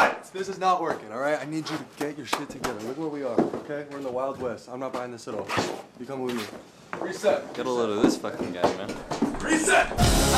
What? This is not working, all right? I need you to get your shit together. Look where we are, okay? We're in the Wild West. I'm not buying this at all. You come with me. Reset. Get a load of this fucking guy, man. Reset!